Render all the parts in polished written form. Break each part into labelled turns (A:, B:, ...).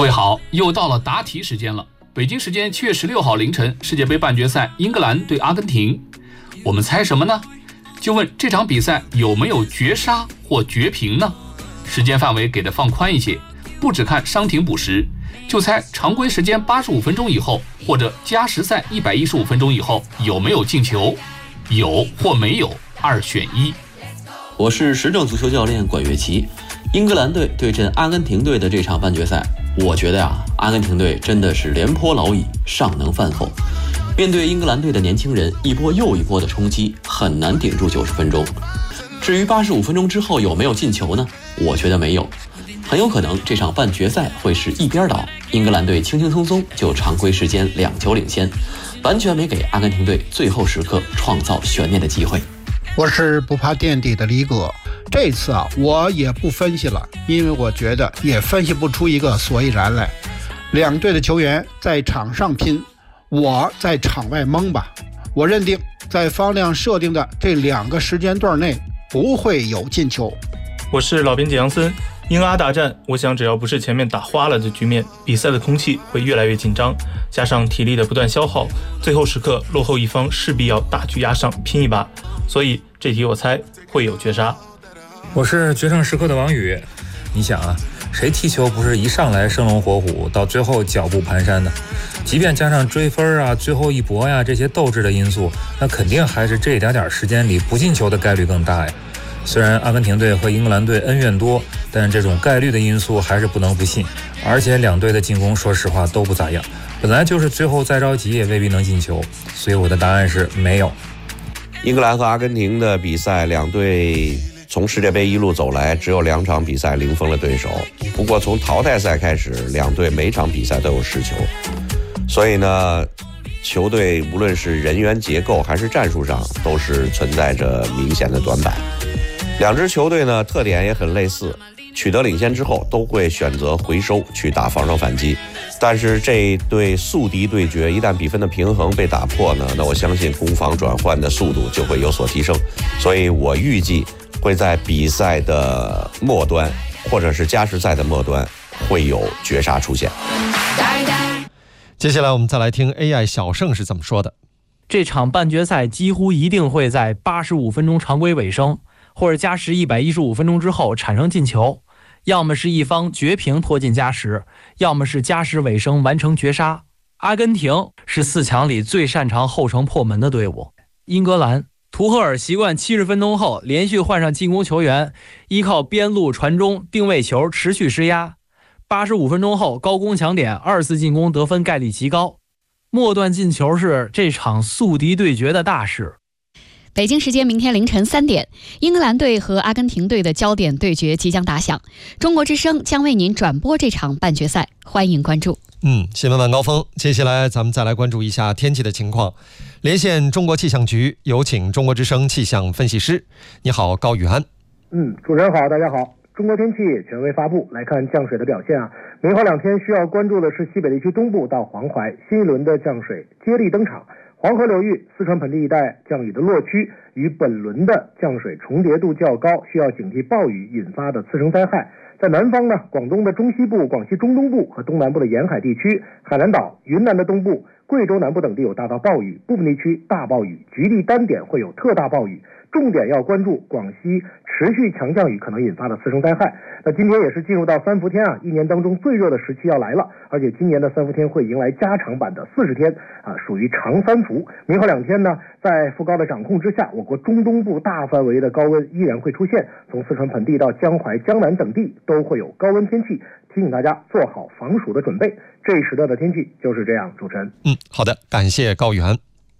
A: 位好，又到了答题时间了。北京时间7月16号凌晨，世界杯半决赛，英格兰对阿根廷。我们猜什么呢？就问这场比赛有没有绝杀或绝平呢？时间范围给的放宽一些，不只看伤停补时，就猜常规时间85分钟以后，或者加时赛115分钟以后有没有进球，有或没有，2选1。
B: 我是时政足球教练管乐琪。英格兰队对阵阿根廷队的这场半决赛，我觉得阿根廷队真的是廉颇老矣，尚能饭后。面对英格兰队的年轻人一波又一波的冲击，很难顶住90分钟。至于85分钟之后有没有进球呢？我觉得没有，很有可能这场半决赛会是一边倒，英格兰队轻轻松松就常规时间2球领先，完全没给阿根廷队最后时刻创造悬念的机会。
C: 我是不怕垫底的李哥，这次我也不分析了，因为我觉得也分析不出一个所以然来。两队的球员在场上拼，我在场外蒙吧。我认定在方亮设定的这2个时间段内不会有进球。
D: 我是老编辑杨森。英阿大战，我想只要不是前面打花了的局面，比赛的空气会越来越紧张，加上体力的不断消耗，最后时刻落后一方势必要大局压上拼一把，所以这题我猜会有绝杀。
E: 我是决胜时刻的王宇。你想谁踢球不是一上来生龙活虎，到最后脚步蹒跚的？即便加上追分最后一搏这些斗志的因素，那肯定还是这一点时间里不进球的概率更大呀。虽然阿根廷队和英格兰队恩怨多，但这种概率的因素还是不能不信。而且两队的进攻说实话都不咋样，本来就是最后再着急也未必能进球，所以我的答案是没有。
F: 英格兰和阿根廷的比赛，两队从世界杯一路走来，只有2场比赛零封了对手。不过从淘汰赛开始，两队每场比赛都有10球，所以呢，球队无论是人员结构还是战术上，都是存在着明显的短板。两支球队呢，特点也很类似，取得领先之后都会选择回收去打防守反击。但是这一对宿敌对决，一旦比分的平衡被打破呢，那我相信攻防转换的速度就会有所提升。所以我预计会在比赛的末端，或者是加时赛的末端，会有绝杀出现。
G: 接下来我们再来听 AI 小盛是怎么说的。
H: 这场半决赛几乎一定会在85分钟常规尾声，或者加时115分钟之后产生进球，要么是一方绝平拖进加时，要么是加时尾声完成绝杀。阿根廷是4强里最擅长后程破门的队伍。英格兰图赫尔习惯70分钟后连续换上进攻球员，依靠边路传中定位球持续施压，85分钟后高攻抢点，2次进攻得分概率极高。末段进球是这场宿敌对决的大事。
I: 北京时间明天凌晨3点，英格兰队和阿根廷队的焦点对决即将打响。中国之声将为您转播这场半决赛，欢迎关注。
G: 新闻晚高峰，接下来咱们再来关注一下天气的情况。连线中国气象局，有请中国之声气象分析师。你好，高宇安。
J: 主持人好，大家好。中国天气权威发布，来看降水的表现明后2天需要关注的是西北地区东部到黄淮新一轮的降水接力登场。黄河流域、四川盆地一带降雨的落区与本轮的降水重叠度较高，需要警惕暴雨引发的次生灾害。在南方呢，广东的中西部、广西中东部和东南部的沿海地区、海南岛、云南的东部、贵州南部等地有大到暴雨，部分地区大暴雨，局地单点会有特大暴雨。重点要关注广西持续强降雨可能引发的次生灾害。那今天也是进入到三伏天一年当中最热的时期要来了，而且今年的三伏天会迎来加长版的40天属于长三伏。明后2天呢，在副高的掌控之下，我国中东部大范围的高温依然会出现，从四川盆地到江淮、江南等地都会有高温天气，提醒大家做好防暑的准备。这一时段的天气就是这样，主持人。
G: 好的，感谢高宇安。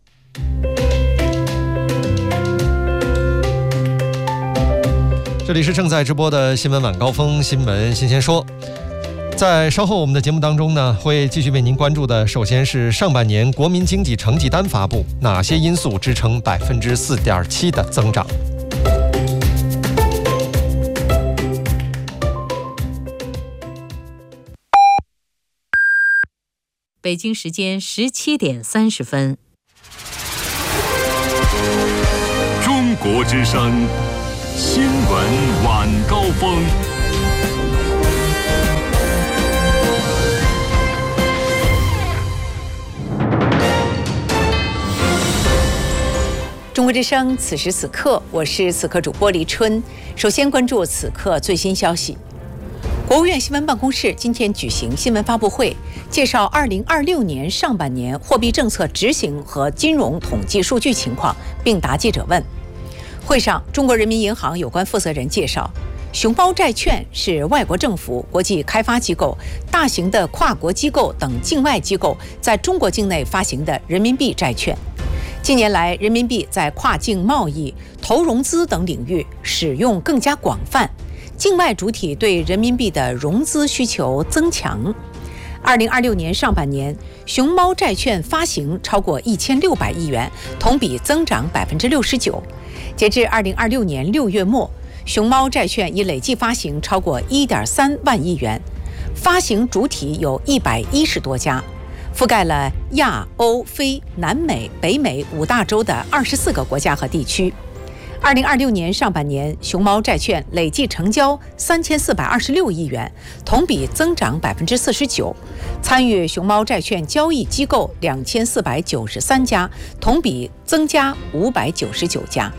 G: 这里是正在直播的新闻晚高峰，新闻新鲜说。在稍后我们的节目当中呢，会继续为您关注的，首先是上半年国民经济成绩单发布，哪些因素支撑4.7%的增长？
K: 北京时间17点30分。
L: 中国之声新闻晚高峰。
K: 国之声，此时此刻，我是此刻主播黎春。首先关注此刻最新消息。国务院新闻办公室今天举行新闻发布会，介绍2026年上半年货币政策执行和金融统计数据情况，并答记者问。会上，中国人民银行有关负责人介绍，熊猫债券是外国政府、国际开发机构、大型的跨国机构等境外机构在中国境内发行的人民币债券。近年来，人民币在跨境贸易、投融资等领域使用更加广泛，境外主体对人民币的融资需求增强。2026年上半年，熊猫债券发行超过1600亿元，同比增长69%。截至2026年6月末，熊猫债券已累计发行超过1.3万亿元，发行主体有110多家，覆盖了亚、欧、非、南美、北美5大洲的24个国家和地区。2026年上半年，熊猫债券累计成交3426亿元，同比增长49%。参与熊猫债券交易机构2493家，同比增加599家。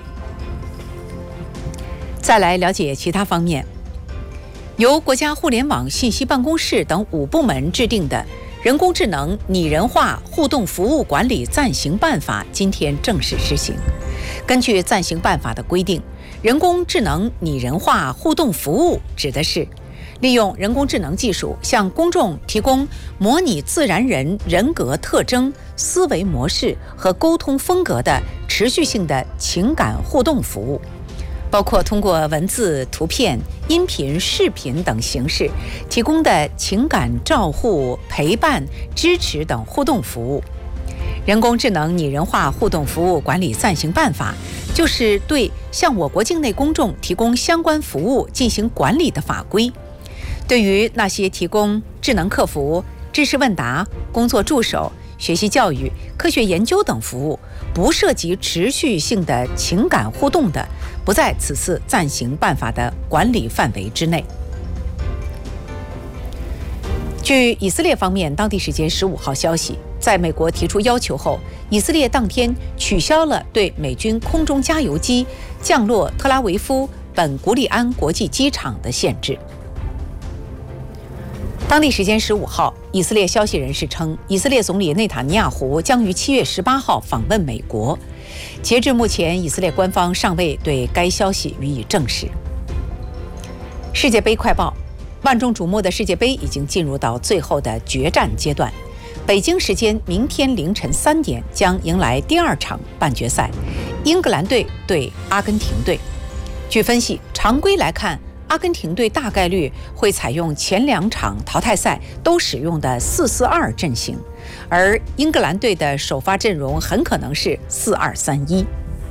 K: 再来了解其他方面，由国家互联网信息办公室等5部门制定的人工智能拟人化互动服务管理暂行办法今天正式施行。根据暂行办法的规定，人工智能拟人化互动服务指的是利用人工智能技术向公众提供模拟自然人人格特征、思维模式和沟通风格的持续性的情感互动服务，包括通过文字、图片、音频、视频等形式提供的情感照护、陪伴、支持等互动服务。人工智能拟人化互动服务管理暂行办法就是对向我国境内公众提供相关服务进行管理的法规。对于那些提供智能客服、知识问答、工作助手、学习教育、科学研究等服务，不涉及持续性的情感互动的，不在此次暂行办法的管理范围之内。据以色列方面当地时间15号消息，在美国提出要求后，以色列当天取消了对美军空中加油机降落特拉维夫本古里安国际机场的限制。当地时间15号，以色列消息人士称，以色列总理内塔尼亚胡将于7月18号访问美国。截至目前，以色列官方尚未对该消息予以证实。世界杯快报：万众瞩目的世界杯已经进入到最后的决战阶段。北京时间明天凌晨3点将迎来第2场半决赛，英格兰队对阿根廷队。据分析，常规来看，阿根廷队大概率会采用前2场淘汰赛都使用的4-4-2阵型，而英格兰队的首发阵容很可能是4-2-3-1。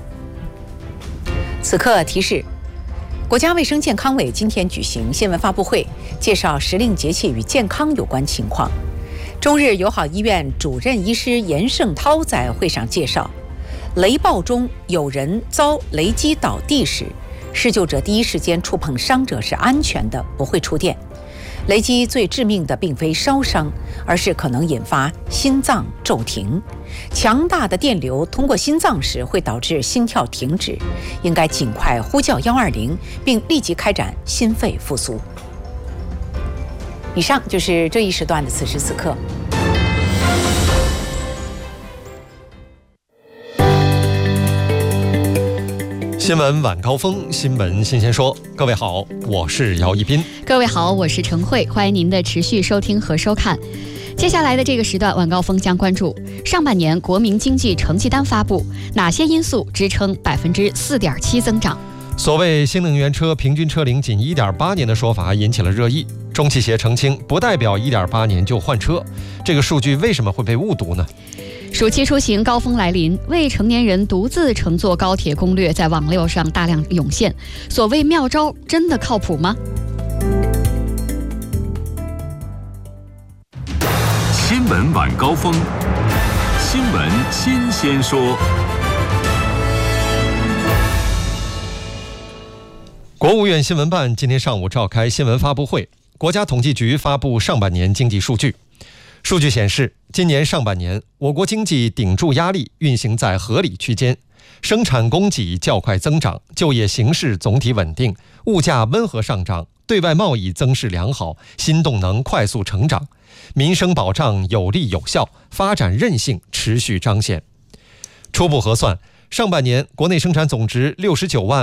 K: 此刻提示，国家卫生健康委今天举行新闻发布会，介绍时令节气与健康有关情况。中日友好医院主任医师严胜涛在会上介绍，雷暴中有人遭雷击倒地时，施救者第一时间触碰伤者是安全的，不会触电。雷击最致命的并非烧伤，而是可能引发心脏骤停。强大的电流通过心脏时会导致心跳停止，应该尽快呼叫120，并立即开展心肺复苏。以上就是这一时段的此时此刻。
G: 新闻晚高峰，新闻新鲜说。各位好，我是姚一斌。
I: 各位好，我是陈慧，欢迎您的持续收听和收看。接下来的这个时段，晚高峰将关注上半年国民经济成绩单发布，哪些因素支撑4.7%增长？
G: 所谓新能源车平均车龄仅1.8年的说法引起了热议，中汽协澄清不代表1.8年就换车，这个数据为什么会被误读呢？
I: 暑期出行高峰来临，未成年人独自乘坐高铁攻略在网络上大量涌现，所谓妙招真的靠谱吗？
L: 新闻晚高峰，新闻新鲜说。
G: 国务院新闻办今天上午召开新闻发布会，国家统计局发布上半年经济数据。数据显示，今年上半年我国经济顶住压力运行在合理区间， 生产供给较快增长，就业形势总体稳定，物价温和上涨，对外贸易增势良好，新动能快速成长，民生保障有力有效，发展韧性持续彰显。初步核算，上半年国内生产总值69万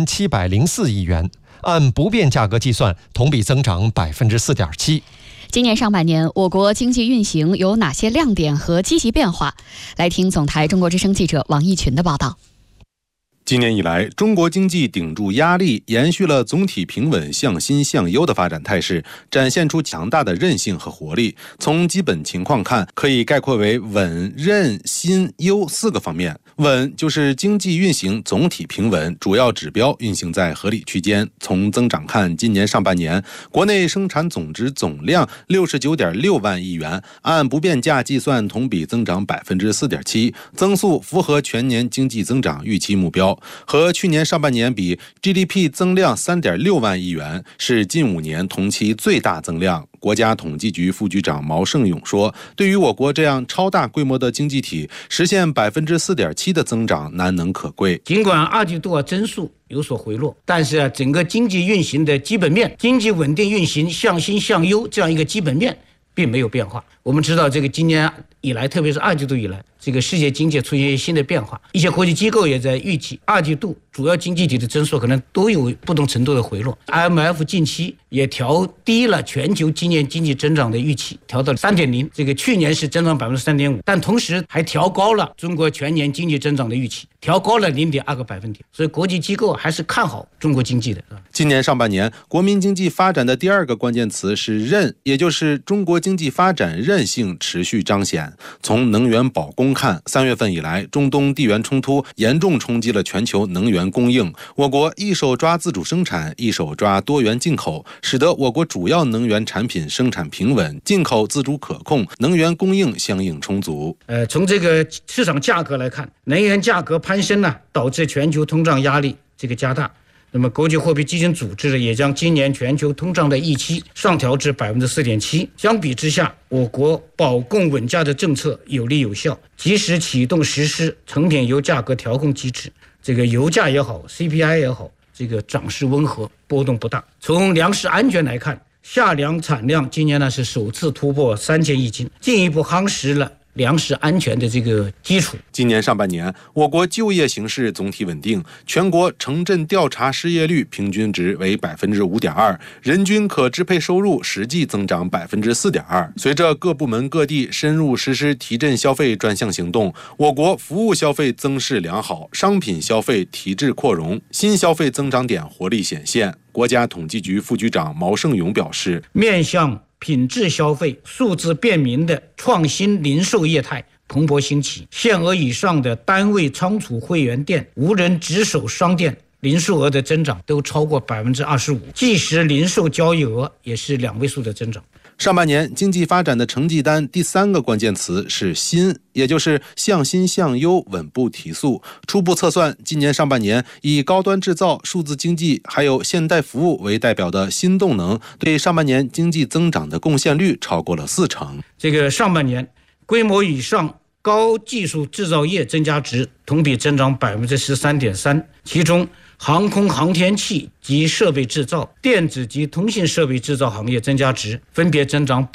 G: 5704亿元，按不变价格计算，同比增长 4.7%。
I: 今年上半年，我国经济运行有哪些亮点和积极变化？来听总台中国之声记者王义群的报道。
M: 今年以来，中国经济顶住压力，延续了总体平稳、向新向优的发展态势，展现出强大的韧性和活力。从基本情况看，可以概括为稳、韧、新、优4个方面。稳就是经济运行总体平稳，主要指标运行在合理区间。从增长看，今年上半年国内生产总值总量69.6万亿元，按不变价计算，同比增长 4.7%， 增速符合全年经济增长预期目标。和去年上半年比， GDP 增量 3.6万亿元，是近5年同期最大增量。国家统计局副局长毛盛勇说，对于我国这样超大规模的经济体，实现 4.7% 的增长难能可贵。
N: 尽管二季度增速有所回落，但是整个经济运行的基本面，经济稳定运行、向新向优这样一个基本面并没有变化。我们知道，这个今年以来，特别是二季度以来，这个世界经济出现一些新的变化，一些国际机构也在预计二季度主要经济体的增速可能都有不同程度的回落。IMF 近期也调低了全球今年经济增长的预期，调到 3.0%， 这个去年是增长 3.5%， 但同时还调高了中国全年经济增长的预期，调高了 0.2个百分点。所以国际机构还是看好中国经济的。
M: 今年上半年，国民经济发展的第二个关键词是韧，也就是中国经济发展韧性持续彰显。从能源保供看，3月份以来，中东地缘冲突严重冲击了全球能源供应，我国一手抓自主生产，一手抓多元进口，使得我国主要能源产品生产平稳，进口自主可控，能源供应相应充足。
N: 从这个市场价格来看，能源价格攀升呢，导致全球通胀压力这个加大。那么国际货币基金组织也将今年全球通胀的预期上调至 4.7%。 相比之下，我国保供稳价的政策有力有效，及时启动实施成品油价格调控机制，这个油价也好， CPI 也好，这个涨势温和，波动不大。从粮食安全来看，夏粮产量今年呢是首次突破3000亿斤，进一步夯实了粮食安全的这个基础。
M: 今年上半年，我国就业形势总体稳定，全国城镇调查失业率平均值为 5.2%， 人均可支配收入实际增长 4.2%。 随着各部门各地深入实施提振消费专项行动，我国服务消费增势良好，商品消费提质扩容，新消费增长点活力显现。国家统计局副局长毛盛勇表示，
N: 面向品质消费、数字便民的创新零售业态蓬勃兴起，限额以上的单位仓储会员店、无人值守商店零售额的增长都超过 25%， 即时零售交易额也是2位数的增长。
M: 上半年经济发展的成绩单第3个关键词是新，也就是向新向优稳步提速。初步测算，今年上半年以高端制造、数字经济还有现代服务为代表的新动能，对上半年经济增长的贡献率超过了40%。
N: 这个上半年规模以上高技术制造业增加值同比增长 13.3%， 其中航空航天器及设备制造、电子及通信设备制造行业增加值分别增长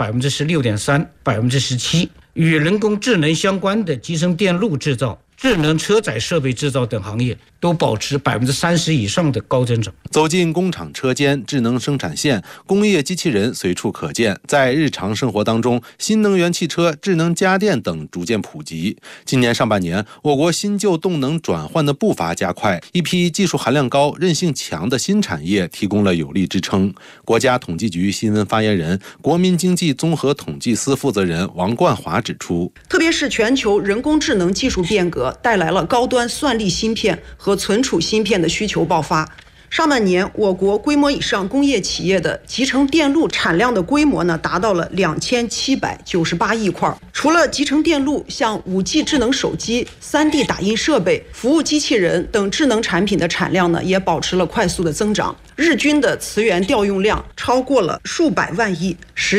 N: 16.3%、17%。与人工智能相关的集成电路制造、智能车载设备制造等行业都保持 30% 以上的高增长。
M: 走进工厂车间、智能生产线、工业机器人随处可见，在日常生活当中，新能源汽车、智能家电等逐渐普及。今年上半年，我国新旧动能转换的步伐加快，一批技术含量高、韧性强的新产业提供了有力支撑。国家统计局新闻发言人、国民经济综合统计司负责人王冠华指出，
O: 特别是全球人工智能技术变革带来了高端算力芯片和存储芯片的需求爆发。上半年，我国规模以上工业企业的集成电路产量的规模达到了2798亿块。除了集成电路，像 5G 智能手机、3D 打印设备、服务机器人等智能产品的产量也保持了快速的增长，日均的磁源调用量超过了数百万亿，实